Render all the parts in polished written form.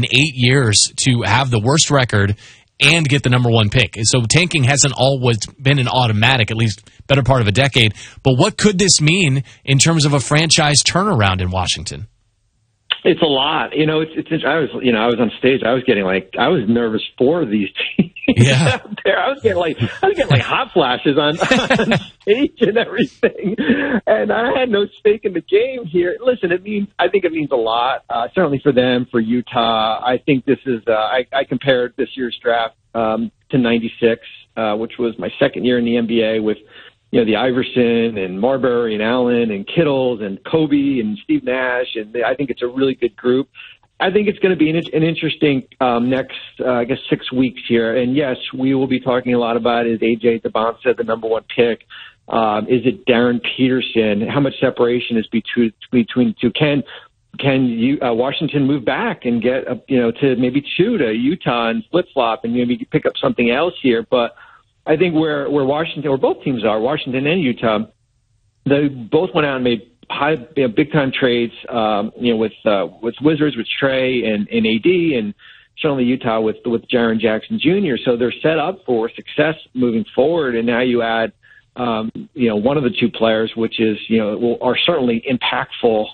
in 8 years to have the worst record and get the number one pick. So tanking hasn't always been an automatic, at least better part of a decade. But what could this mean in terms of a franchise turnaround in Washington? It's a lot. I was on stage. I was nervous for these teams out there. I was getting like hot flashes on stage and everything. And I had no stake in the game here. Listen, I think it means a lot, certainly for them, for Utah. I think this is, I compared this year's draft, to 96, which was my second year in the NBA with, the Iverson and Marbury and Allen and Kittles and Kobe and Steve Nash. And I think it's a really good group. I think it's going to be an interesting next, 6 weeks here. And yes, we will be talking a lot about is AJ Debonsa the number one pick? Is it Darren Peterson? How much separation is between the two? Can Washington move back and get to maybe shoot a Utah and flip flop and maybe pick up something else here? But I think where Washington, or both teams are, Washington and Utah, they both went out and made big time trades, with Wizards, with Trey and AD, and certainly Utah with Jaren Jackson Jr. So they're set up for success moving forward. And now you add, one of the two players, which is, are certainly impactful,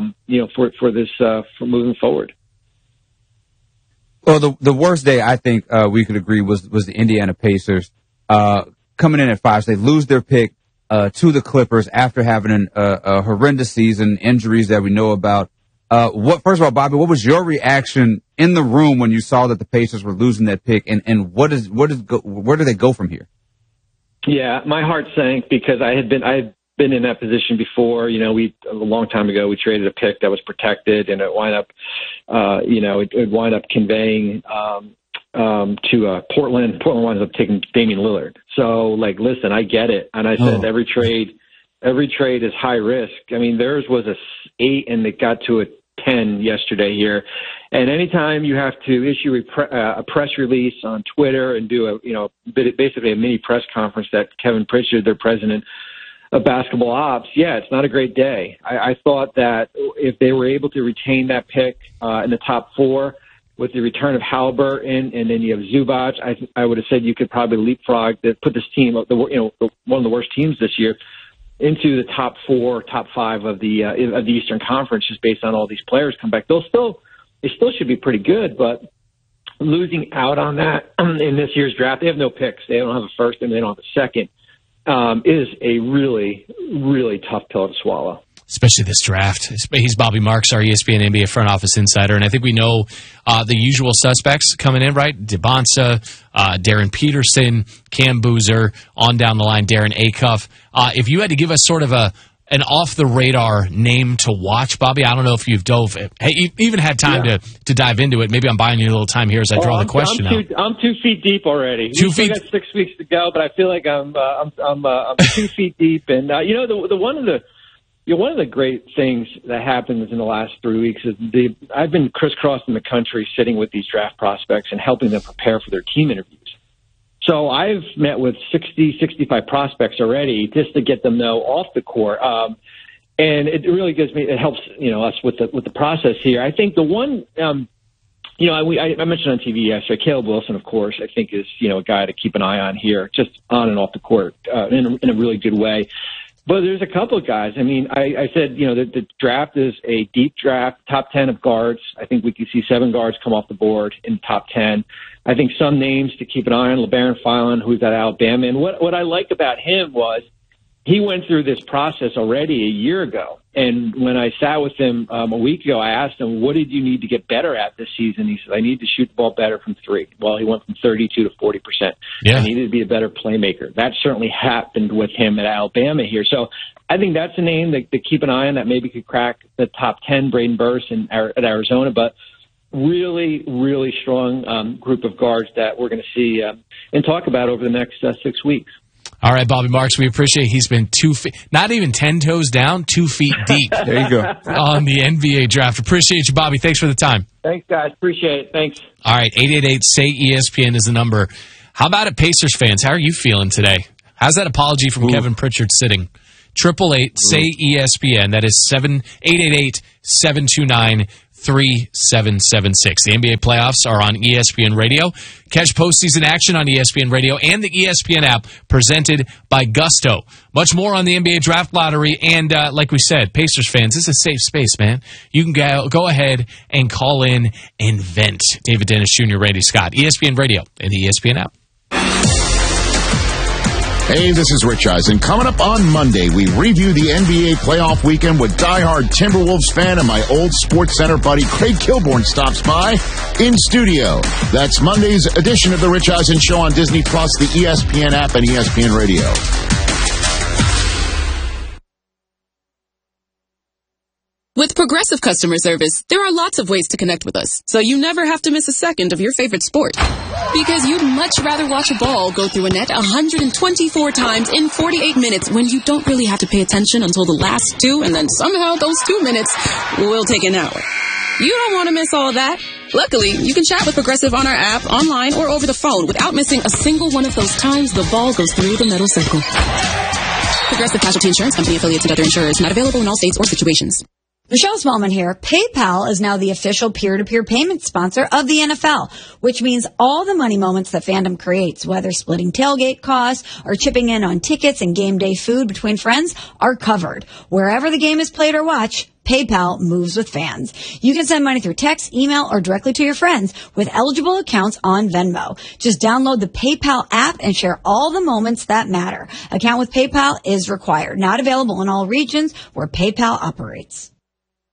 for moving forward. Well, the worst day I think we could agree was the Indiana Pacers. Coming in at 5, so they lose their pick to the Clippers after having a horrendous season, injuries that we know about. First of all, Bobby, what was your reaction in the room when you saw that the Pacers were losing that pick, and where do they go from here? Yeah, my heart sank because I had been in that position before. A long time ago we traded a pick that was protected, and it wound up, it wound up conveying to Portland. Portland winds up taking Damian Lillard. So, listen, I get it. And I said every trade is high risk. I mean, theirs was a 8 and it got to a 10 yesterday here. And anytime you have to issue a press release on Twitter and do basically a mini press conference that Kevin Pritchard, their president of basketball ops, it's not a great day. I thought that if they were able to retain that pick in the top 4, with the return of Halliburton, and then you have Zubac, I would have said you could probably leapfrog that, put this team, one of the worst teams this year, into the top 4, top 5 of the Eastern Conference, just based on all these players come back. They still should be pretty good, but losing out on that in this year's draft, they have no picks. They don't have a first and they don't have a second. Is a really, really tough pill to swallow. Especially this draft. He's Bobby Marks, our ESPN NBA front office insider, and I think we know the usual suspects coming in, right? Debonsa, Darren Peterson, Cam Boozer, on down the line, Darren Acuff. If you had to give us sort of an off-the-radar name to watch, Bobby, I don't know if you've even had time to dive into it. Maybe I'm buying you a little time here as I draw the question out. I'm 2 feet deep already. We've got 6 weeks to go, but I feel like I'm 2 feet deep. And one of the great things that happens in the last 3 weeks is I've been crisscrossing the country sitting with these draft prospects and helping them prepare for their team interviews. So I've met with 60, 65 prospects already just to get them know off the court. And it really it helps, us with the process here. I think the one, I mentioned on TV yesterday, Caleb Wilson, of course, I think is, a guy to keep an eye on here, just on and off the court, in a really good way. But there's a couple of guys. I mean, I said, the draft is a deep draft, top 10 of guards. I think we could see 7 guards come off the board in the top 10. I think some names to keep an eye on, LeBaron Filan, who's at Alabama. And what I like about him was he went through this process already a year ago. And when I sat with him a week ago, I asked him, what did you need to get better at this season? He said, I need to shoot the ball better from 3. Well, he went from 32 to 40%. I needed to be a better playmaker. That certainly happened with him at Alabama here. So I think that's a name to keep an eye on that maybe could crack the top 10, Braden Burris at Arizona. But really, really strong group of guards that we're going to see and talk about over the next 6 weeks. All right, Bobby Marks, we appreciate he's been 2 feet, not even 10 toes down, 2 feet deep. There you go. On the NBA draft. Appreciate you, Bobby. Thanks for the time. Thanks, guys. Appreciate it. Thanks. All right, 888-SAY-ESPN is the number. How about it, Pacers fans? How are you feeling today? How's that apology from Kevin Pritchard sitting? 888-SAY-ESPN. That is 888-729-3776. 3776. The NBA playoffs are on ESPN Radio. Catch postseason action on ESPN Radio and the ESPN app, presented by Gusto. Much more on the NBA Draft Lottery. And like we said, Pacers fans, this is a safe space, man. You can go ahead and call in and vent. David Dennis Jr., Randy Scott, ESPN Radio and the ESPN app. Hey, this is Rich Eisen. Coming up on Monday, we review the NBA playoff weekend with diehard Timberwolves fan and my old Sports Center buddy Craig Kilborn stops by in studio. That's Monday's edition of the Rich Eisen Show on Disney+, the ESPN app, and ESPN Radio. With Progressive Customer Service, there are lots of ways to connect with us, so you never have to miss a second of your favorite sport. Because you'd much rather watch a ball go through a net 124 times in 48 minutes when you don't really have to pay attention until the last two, and then somehow those 2 minutes will take an hour. You don't want to miss all that. Luckily, you can chat with Progressive on our app, online, or over the phone without missing a single one of those times the ball goes through the metal circle. Progressive Casualty Insurance Company, affiliates, and other insurers. Not available in all states or situations. Michelle Smallman here. PayPal is now the official peer-to-peer payment sponsor of the NFL, which means all the money moments that fandom creates, whether splitting tailgate costs or chipping in on tickets and game day food between friends, are covered. Wherever the game is played or watched, PayPal moves with fans. You can send money through text, email, or directly to your friends with eligible accounts on Venmo. Just download the PayPal app and share all the moments that matter. Account with PayPal is required. Not available in all regions where PayPal operates.